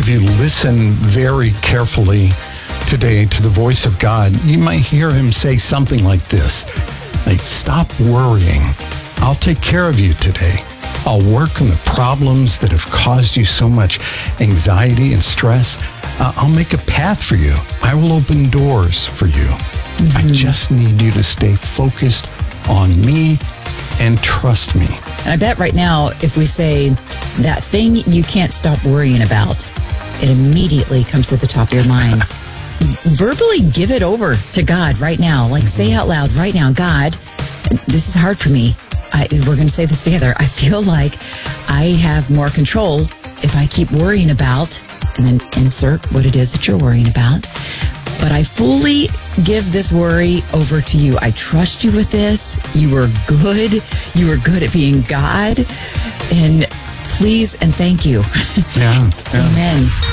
if you listen very carefully today to the voice of God, you might hear him say something like this, like, stop worrying. I'll take care of you today. I'll work on the problems that have caused you so much anxiety and stress. I'll make a path for you. I will open doors for you. I just need you to stay focused on me and trust me. And I bet right now, if we say that thing you can't stop worrying about, it immediately comes to the top of your mind. Verbally give it over to God right now. Like, say out loud right now, God, this is hard for me. We're going to say this together. I feel like I have more control if I keep worrying about, and then insert what it is that you're worrying about. But I fully give this worry over to you. I trust you with this. You are good. You are good at being God. And please and thank you. Yeah. Amen.